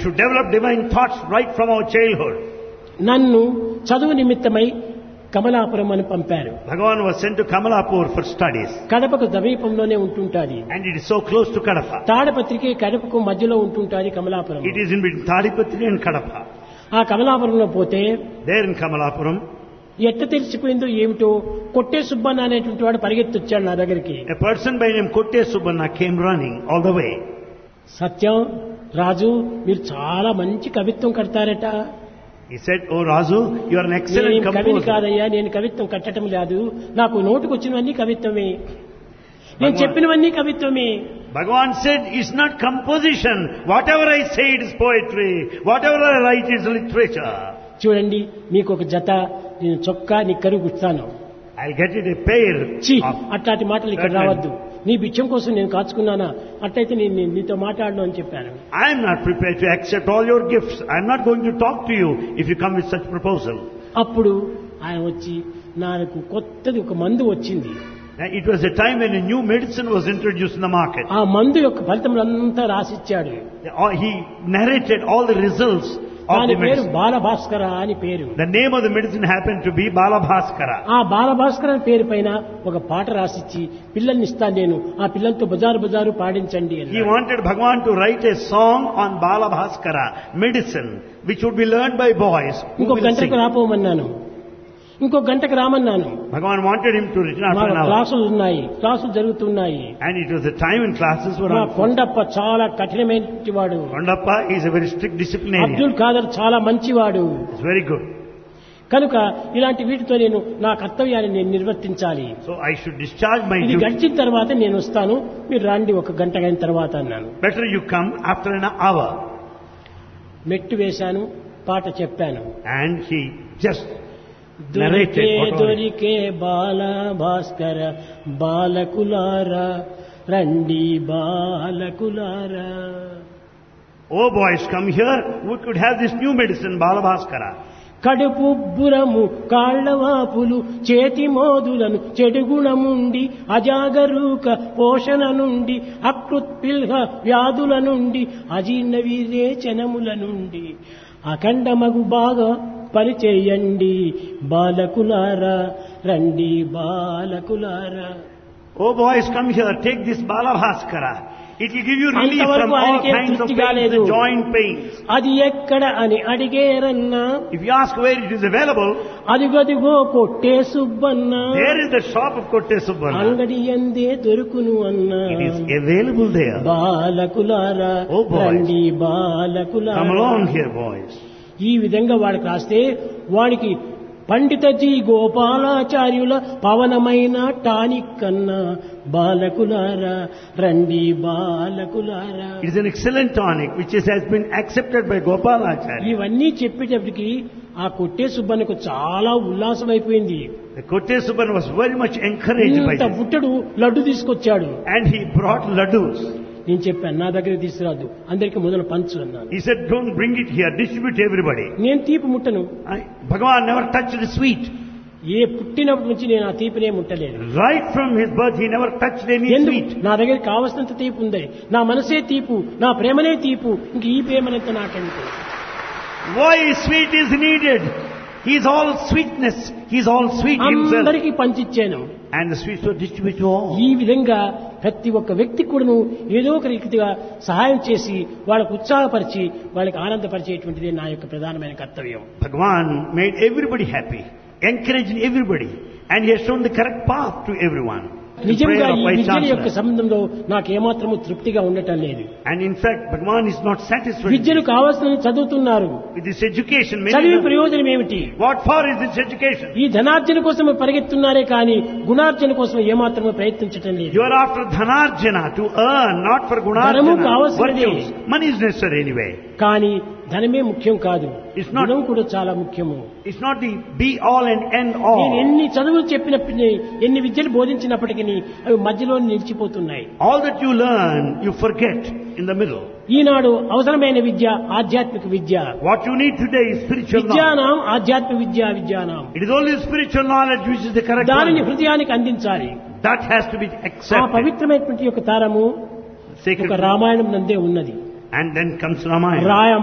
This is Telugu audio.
should develop divine thoughts right from our childhood. నన్ను చదువు నిమిత్తమై కమలాపురం అని పంపారు. Bhagavan was sent to Kamalapur for studies. కడపకు సమీపంలోనే ఉంటుంటాది. And it is so close to Kadapa. తాడపత్రికి కడపకు మధ్యలో ఉంటుంటాది Kamalapuram. It is in between Tadipatri and Kadapa. ఆ కమలాపురంలో పోతే There in Kamalapuram, ఎట్ట తెలిసిపోయిందో ఏమిటో కొట్టే సుబ్బన్న అనేటువంటి వాడు పరిగెత్తొచ్చాడు నా దగ్గరికి. a person by name Kotte Subbanna came running all the way. సత్యం రాజు మీరు చాలా మంచి కవిత్వం కడతారట. He said, "Oh Razu, you are an excellent నేను కవిని composer." కాదయ్యా, నేను కవిత్వం కట్టడం లేదు, నాకు నోటుకు వచ్చినవన్నీ కవిత్వమే, నేను చెప్పినవన్నీ కవిత్వమే. Bhagavan said, "It's not composition. Whatever I say, it is poetry. Whatever I write is literature." చూడండి మీకు ఒక జత నేను చొక్కా నిక్కరు గుస్తాను. I'll get it a pair. ఛీ, of- అట్లాంటి మాటలు ఇక్కడ రావద్దు, నీ బిచ్చం కోసం నేను కాచుకున్నానా, అట్లయితే నేను నీతో మాట్లాడను అని చెప్పాను. I am not prepared to accept all your gifts. I am not going to talk to you if you come with such proposal. అప్పుడు ఆయన వచ్చి నాకు కొత్తది ఒక మందు వచ్చింది. It was a time when a new medicine was introduced in the market. ఆ మందు యొక్క ఫలితములంతా రాసిచ్చాడు. He narrated all the results of దాని the పేరు medicine. బాలభాస్కర అని పేరు. The name of the medicine happened to be Balabhaskara. ఆ బాలభాస్కర పేరు పైన ఒక పాట రాసిచ్చి పిల్లల్ని ఇస్తాను, నేను ఆ పిల్లలతో బజారు బజారు పాడించండి అని. He wanted Bhagavan to write a song on Balabhaskara, medicine, which would be learned by boys who ఇంకో will గంటకు sing. రాపోమన్నాను, ఇంకో గంటకు రామన్నాను. Bhagavan wanted him to return after an hour. క్లాసులు ఉన్నాయి, క్లాసులు జరుగుతున్నాయి. And it was the time when classes were మా on. కొండప్ప చాలా కఠినమైన వాడు, Kondappa is a very strict disciplinarian. Abdul Khader చాలా మంచివాడు. It's very good. కనుక ఇలాంటి వీటితో నేను నా కర్తవ్యాన్ని నేను నిర్వర్తించాలి. So I should discharge my ఇది duty. గడిచిన తర్వాత నేను వస్తాను, మీరు రండి ఒక గంట అయిన తర్వాత అన్నాను. Better you come after an hour. మెట్టు వేశాను, పాట చెప్పాను. And he just దొరికే narrated what all- దొరికే బాల భాస్కర బాలకులారా రండి బాలకులారా. Oh boys, come here. We could have this new medicine, Balabhaskara. కడుపు బురము కాళ్లవాపులు చేతి మోదులను చెడుగుణముండి అజాగరూక పోషణ నుండి అకృత్పిల్హ వ్యాధుల నుండి అజీర్ణ విరేచనముల నుండి అఖండమగు బాగా పరిచేయండి బాలకులారా రండి బాలకులారా. Oh boys, come here. Take this Balabhaskara. It will give you relief from అంతవరకు all ఆయనకేం kinds of తృప్తి pains, కాలేదు. the joint pains. అది ఎక్కడ అని అడిగేరన్నా, If you ask where it is available, అదిగదిగో కొట్టే Subbanna there is the shop of Kotte Subbanna. అంగడి ఎందే దొరుకును అన్నా. It is available there. బాలకులారా Oh, boys. రండి Come బాలకులారా. along here, boys. ఈ విధంగా వాడికి రాస్తే వాడికి పండిత జీ గోపాలాచార్యుల పవనమైన టానిక్ కన్నా బాలకులారా రండి బాలకులారా. It is an excellent tonic which has been accepted by Gopalacharya. ఇవన్నీ చెప్పేటప్పటికి ఆ కొట్టే సుబ్బన్నకు చాలా ఉల్లాసం అయిపోయింది. The Kotte Subbanna was very much encouraged by ఇంత this. బుట్టడు లడ్డు తీసుకొచ్చాడు. And he brought laddus. నేను చెప్పాను నా దగ్గర తీసుకురాదు, అందరికి మొదలు పంచు అన్నాను. He said, don't bring it here, distribute to everybody. నేను తీపి ముట్టను. Bhagavan never touched the sweet. ఏ పుట్టినప్పటి నుంచి నేను ఆ తీపినే ముట్టలేదు. Right from his birth, he never touched any ఎందుకు? sweet. నా దగ్గర కావలసినంత తీపు ఉంది, నా మనసే తీపు, నా ప్రేమనే తీపు, ఇంక ఈ ప్రేమనంత నాకంటే. Why sweet is needed? He is all sweetness. He is all sweet himself. అందరికీ పంచిచ్చాను. And the sweets were distributed to all. ఈ విధంగా ప్రతి ఒక్క వ్యక్తి కూడాను ఏదో ఒక రీతిగా సహాయం చేసి వాళ్ళకు ఉత్సాహపరిచి వాళ్ళకి ఆనందపరిచేటువంటిది నా యొక్క ప్రధానమైన కర్తవ్యం. Bhagavan made everybody happy, encouraged everybody, and he has shown the correct path to everyone. The నిజంగా prayer of ఈ Vice విద్య యొక్క Chancellor. సంబంధంలో నాకు ఏమాత్రము తృప్తిగా ఉండటం లేదు. And in fact, Bhagavan is not satisfied విద్యను కావాల్సిన చదువుతున్నారు, with this education. చదివి Many ప్రయోజనం ఏమిటి? what for is this education? ఈ ధనార్జన కోసం పరిగెత్తున్నారే కానీ గుణార్జన కోసం ఏమాత్రము ప్రయత్నించటం లేదు. You are after dhanarjana to earn, not for ధనము gunarjana, కావలసినదే. virtues. Money is necessary anyway. కానీ ధనమే ముఖ్యం కాదు, It's not- గుణం కూడా చాలా ముఖ్యము. It's not the be all and end నేను all. ఎన్ని చదువులు చెప్పినప్పటికీ, ఎన్ని విద్యలు బోధించినప్పటికీ అవి మధ్యలో నిలిచిపోతున్నాయి. All that you learn, you forget in the middle. ఈనాడు అవసరమైన విద్య ఆధ్యాత్మిక విద్య. What you need today is spiritual knowledge. విద్యానాం ఆధ్యాత్మిక విద్యానాం. It is only spiritual knowledge which is the correct దానిని one. హృదయానికి అందించాలి. That has to be ఆ accepted. పవిత్రమైనటువంటి యొక్క తారము Sacred. ఒక రామాయణం నందే ఉన్నది. And then comes Ramayana. రాయ